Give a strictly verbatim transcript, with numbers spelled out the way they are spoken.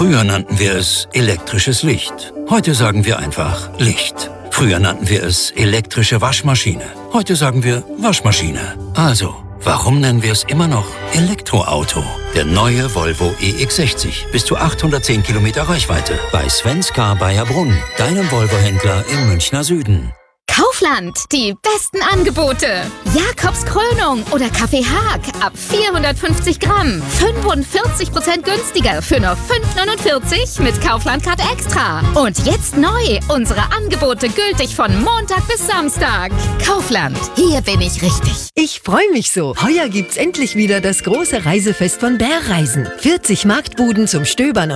Früher nannten wir es elektrisches Licht. Heute sagen wir einfach Licht. Früher nannten wir es elektrische Waschmaschine. Heute sagen wir Waschmaschine. Also, warum nennen wir es immer noch Elektroauto? Der neue Volvo E X sechzig. Bis zu achthundertzehn Kilometer Reichweite. Bei Svenska Baierbrunn, deinem Volvo-Händler im Münchner Süden. Kaufland, die besten Angebote. Jakobs Krönung oder Kaffee Haag ab vierhundertfünfzig Gramm. fünfundvierzig Prozent günstiger für nur fünf neunundvierzig mit Kaufland-Card Extra. Und jetzt neu, unsere Angebote gültig von Montag bis Samstag. Kaufland, hier bin ich richtig. Ich freue mich so. Heuer gibt's endlich wieder das große Reisefest von Bärreisen. vierzig Marktbuden zum Stöbern